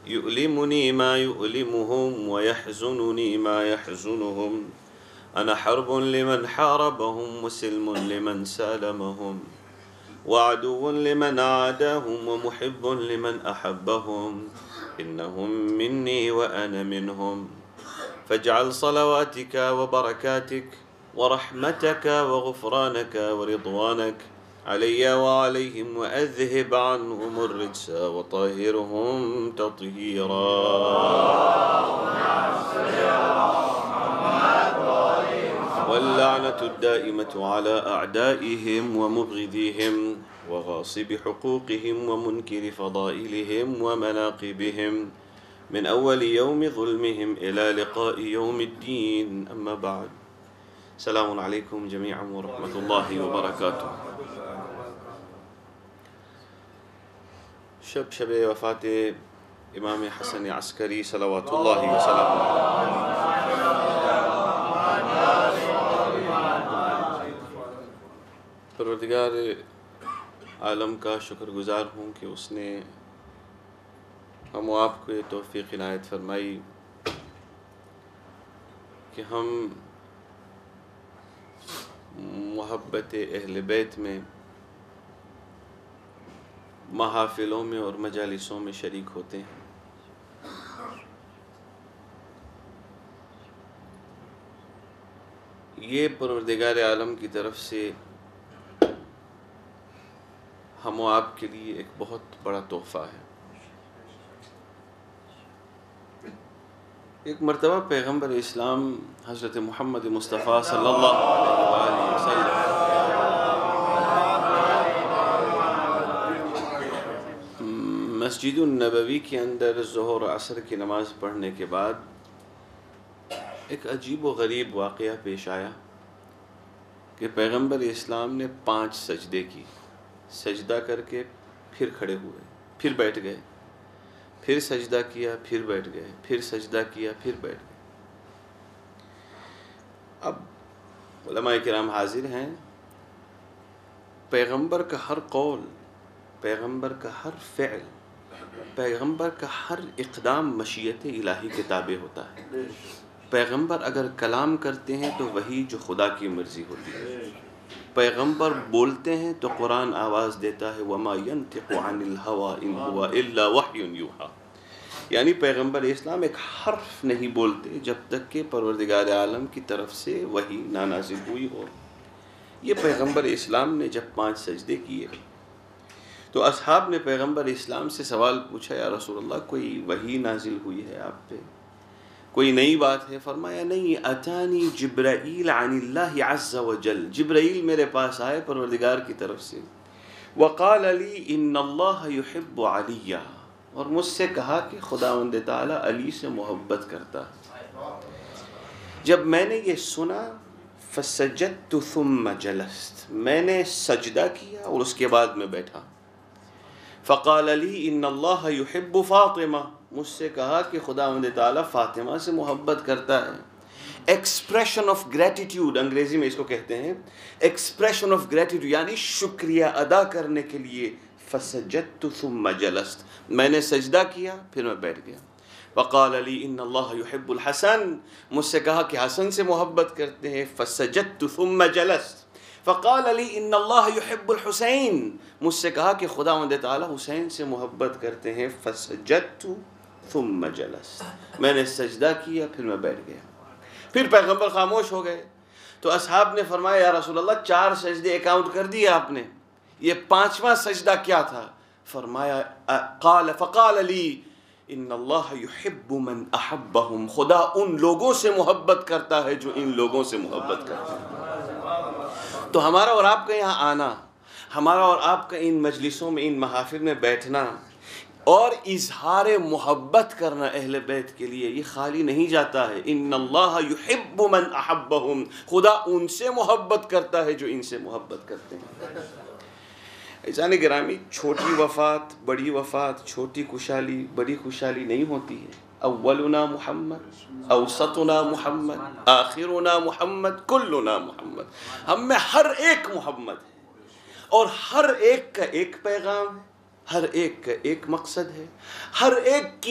يؤلمني ما يؤلمهم ويحزنني ما يحزنهم. أنا حرب لمن حاربهم وسلم لمن سالمهم وعدو لمن عاداهم ومحب لمن أحبهم. إنهم مني وأنا منهم. فاجعل صلواتك وبركاتك ورحمتك وغفرانك ورضوانك علي وعليهم وأذهب عنهم الرجس وطهرهم تطهيرا. واللعنة الدائمة على أعدائهم ومبغضيهم وغاصب حقوقهم ومنكر فضائلهم ومناقبهم من أول يوم ظلمهم إلى لقاء يوم الدين. أما بعد. السلام عليكم جميعا ورحمة الله وبركاته. شب وفات امام حسن عسکری صلوات اللہ وسلم. پروردگار عالم کا شکر گزار ہوں کہ اس نے ہم و آپ کو یہ توفیق عنایت فرمائی کہ ہم محبت اہل بیت میں محافلوں میں اور مجالسوں میں شریک ہوتے ہیں. یہ پروردگار عالم کی طرف سے ہم و آپ کے لیے ایک بہت بڑا تحفہ ہے. ایک مرتبہ پیغمبر اسلام حضرت محمد مصطفیٰ صلی اللہ علیہ وآلہ وسلم مسجد النبوی کے اندر ظہر و عصر کی نماز پڑھنے کے بعد ایک عجیب و غریب واقعہ پیش آیا کہ پیغمبر اسلام نے 5 سجدے کی. سجدہ کر کے پھر کھڑے ہوئے، پھر بیٹھ گئے، پھر سجدہ کیا، پھر بیٹھ گئے، پھر سجدہ کیا، پھر بیٹھ گئے. اب علماء کرام حاضر ہیں. پیغمبر کا ہر قول، پیغمبر کا ہر فعل، پیغمبر کا ہر اقدام مشیت الہی کے تابع ہوتا ہے. پیغمبر اگر کلام کرتے ہیں تو وہی جو خدا کی مرضی ہوتی ہے. پیغمبر بولتے ہیں تو قرآن آواز دیتا ہے وَمَا يَنْتِقُ عَنِ الْهَوَىٰ إِنْ هُوَ إِلَّا وَحْيٌ يُوحَىٰ. یعنی پیغمبر اسلام ایک حرف نہیں بولتے جب تک کہ پروردگار عالم کی طرف سے وحی نہ نازل ہوئی ہو. یہ پیغمبر اسلام نے جب 5 سجدے کیے تو اصحاب نے پیغمبر اسلام سے سوال پوچھا یا رسول اللہ کوئی وحی نازل ہوئی ہے آپ پہ، کوئی نئی بات ہے؟ فرمایا نہیں، اتانی جبرائیل عن اللہ عز وجل. جبرائیل میرے پاس آئے پروردگار کی طرف سے. وقال لی ان اللہ یحب علی، اور مجھ سے کہا کہ خداوند تعالی علی سے محبت کرتا. جب میں نے یہ سنا فسجدت ثم جلست، میں نے سجدہ کیا اور اس کے بعد میں بیٹھا. فقال لی ان اللہ یحب فاطمہ، مجھ سے کہا کہ خداوند تعالیٰ فاطمہ سے محبت کرتا ہے. ایکسپریشن آف گریٹیٹیوڈ انگریزی میں اس کو کہتے ہیں. ایکسپریشن آف گریٹیٹیوڈ یعنی شکریہ ادا کرنے کے لیے. فسجدت ثم جلست، میں نے سجدہ کیا پھر میں بیٹھ گیا. وقال لی ان اللہ یحب الحسن، مجھ سے کہا کہ حسن سے محبت کرتے ہیں. فسجدت ثم جلست. فقال لی ان اللہ یحب الحسین، مجھ سے کہا کہ خداوند تعالیٰ حسین سے محبت کرتے ہیں. فسجدت ثم جلست، میں نے سجدہ کیا پھر میں بیٹھ گیا. پھر پیغمبر خاموش ہو گئے تو اصحاب نے فرمایا یا رسول اللہ 4 سجدے اکاؤنٹ کر دیے آپ نے، یہ 5واں سجدہ کیا تھا؟ فرمایا فقال لی ان اللہ یحب من احبهم، خدا ان لوگوں سے محبت کرتا ہے جو ان لوگوں سے محبت کرتے ہیں. تو ہمارا اور آپ کا یہاں آنا، ہمارا اور آپ کا ان مجلسوں میں، ان محافل میں بیٹھنا اور اظہار محبت کرنا اہل بیت کے لیے، یہ خالی نہیں جاتا ہے. ان اللہ یحب من احبهم، خدا ان سے محبت کرتا ہے جو ان سے محبت کرتے ہیں. عزیزان گرامی، چھوٹی وفات، بڑی وفات، چھوٹی خوشحالی، بڑی خوشحالی نہیں ہوتی ہے. اولنا محمد، اوسطنا محمد، آخرنا محمد، کلنا محمد. ہم میں ہر ایک محمد ہے اور ہر ایک کا ایک پیغام ہے، ہر ایک کا ایک مقصد ہے، ہر ایک کی